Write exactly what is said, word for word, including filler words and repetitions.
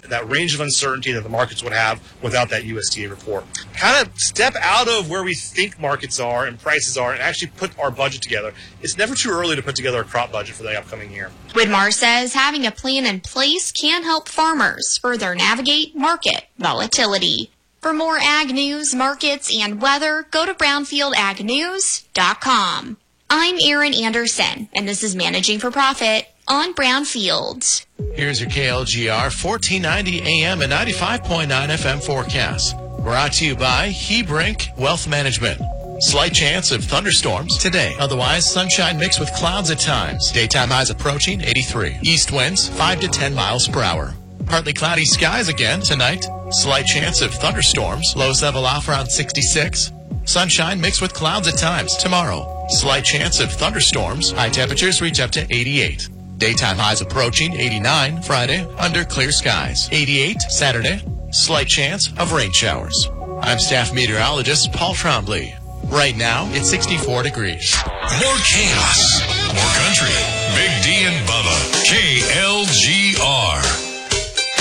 that range of uncertainty that the markets would have without that U S D A report. Kind of step out of where we think markets are and prices are and actually put our budget together. It's never too early to put together a crop budget for the upcoming year. Widmar says having a plan in place can help farmers further navigate market volatility. For more ag news, markets, and weather, go to brownfield ag news dot com. I'm Erin Anderson, and this is Managing for Profit on Brownfield. Here's your K L G R fourteen ninety A M and ninety-five point nine F M forecast. Brought to you by Hebrink Wealth Management. Slight chance of thunderstorms today. Otherwise, sunshine mixed with clouds at times. Daytime highs approaching eighty-three. East winds five to ten miles per hour. Partly cloudy skies again tonight. Slight chance of thunderstorms. Lows level off around sixty-six. Sunshine mixed with clouds at times tomorrow. Slight chance of thunderstorms. High temperatures reach up to eighty-eight. Daytime highs approaching eighty-nine Friday under clear skies. eighty-eight Saturday. Slight chance of rain showers. I'm staff meteorologist Paul Trombley. Right now, it's sixty-four degrees. More chaos. More country.